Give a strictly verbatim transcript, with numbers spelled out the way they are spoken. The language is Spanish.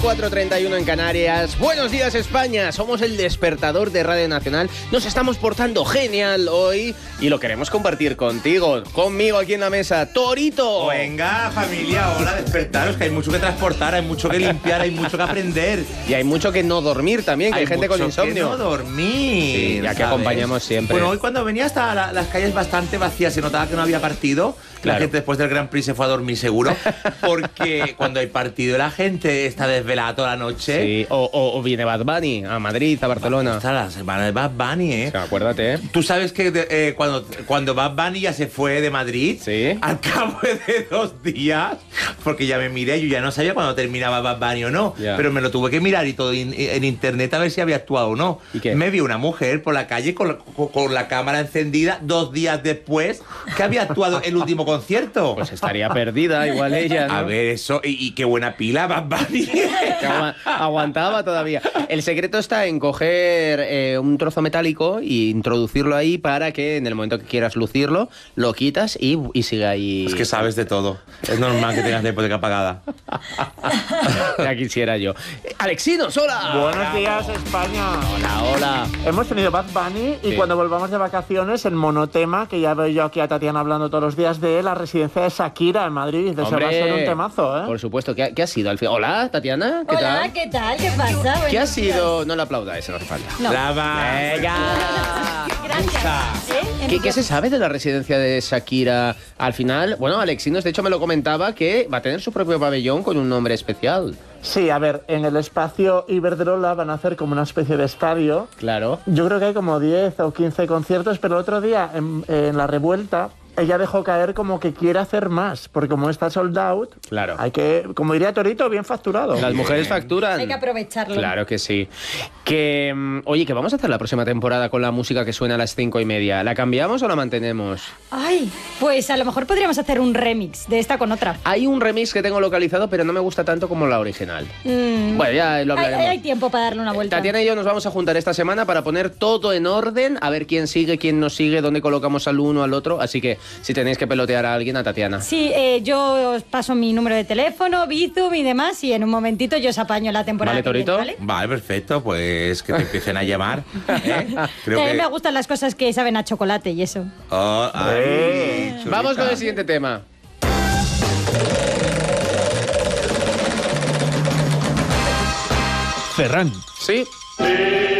cuatro treinta y uno en Canarias. Buenos días, España. Somos el despertador de Radio Nacional. Nos estamos portando genial hoy y lo queremos compartir contigo. Conmigo aquí en la mesa, Torito. Venga, familia, hola, despertaros, que hay mucho que transportar, hay mucho que limpiar, hay mucho que aprender. Y hay mucho que no dormir también, que hay, hay gente con insomnio. Que no dormir. Sí, ya que ¿sabes? Acompañamos siempre. Bueno, hoy cuando venía hasta la, las calles bastante vacías, se notaba que no había partido. Claro. La gente después del Grand Prix se fue a dormir seguro. Porque cuando hay partido la gente está desvelada toda la noche. Sí, o, o, o viene Bad Bunny a Madrid, a Barcelona. Está la semana de Bad Bunny, ¿eh? O sea, acuérdate, ¿eh? Tú sabes que eh, cuando, cuando Bad Bunny ya se fue de Madrid, ¿sí? Al cabo de dos días, porque ya me miré, yo ya no sabía cuándo terminaba Bad Bunny o no, yeah. Pero me lo tuve que mirar y todo en, en internet a ver si había actuado o no. ¿Y qué? Me vi una mujer por la calle con, con, con la cámara encendida dos días después que había actuado el último concierto. Pues estaría perdida igual ella, ¿no? A ver, eso, y, y qué buena pila Bad Bunny. Agu aguantaba todavía. El secreto está en coger eh, un trozo metálico e introducirlo ahí para que en el momento que quieras lucirlo, lo quitas y, y sigue ahí. Es que sabes de todo. Es normal que tengas la hipoteca pagada. Ya quisiera yo. Alexinos, hola. Buenos días, España. Hola, hola. Hemos tenido Bad Bunny y sí. Cuando volvamos de vacaciones, el monotema, que ya veo yo aquí a Tatiana hablando todos los días de la residencia de Shakira en Madrid. Eso va a ser un temazo, ¿eh? Por supuesto. ¿Qué ha, qué ha sido al final? Hola, Tatiana. ¿Qué Hola, tal? ¿qué tal? ¿Qué pasa? ¿Qué Buenos ha sido? días. No le aplaudáis, no hace falta. No. ¡Brava! ¡Venga! Gracias. ¿Eh? ¿Qué, ¿Qué se sabe de la residencia de Shakira? Al final, bueno, Alexinos, de hecho, me lo comentaba que va a tener su propio pabellón con un nombre especial. Sí, a ver, en el espacio Iberdrola van a hacer como una especie de estadio. Claro. Yo creo que hay como diez o quince conciertos, pero el otro día, en, en La Revuelta, ella dejó caer como que quiere hacer más, porque como está sold out, claro. Hay que, como diría Torito, bien facturado. Las mujeres facturan. Hay que aprovecharlo. Claro que sí. Que, oye, ¿qué vamos a hacer la próxima temporada con la música que suena a las cinco y media? ¿La cambiamos o la mantenemos? Ay, pues a lo mejor podríamos hacer un remix de esta con otra. Hay un remix que tengo localizado, pero no me gusta tanto como la original. Mm, bueno, ya lo hablaremos. Hay, hay tiempo para darle una vuelta. Tatiana y yo nos vamos a juntar esta semana para poner todo en orden, a ver quién sigue, quién no sigue, dónde colocamos al uno, al otro. Así que si tenéis que pelotear a alguien, a Tatiana. Sí, eh, yo os paso mi número de teléfono, Bizum y demás, y en un momentito yo os apaño la temporada. ¿Vale, Torito? Que viene, ¿vale? Vale, perfecto, pues que te empiecen a llamar. ¿eh? Creo También que... me gustan las cosas que saben a chocolate y eso. Oh, ay, Eh. Vamos con el siguiente tema. Ferran. Sí.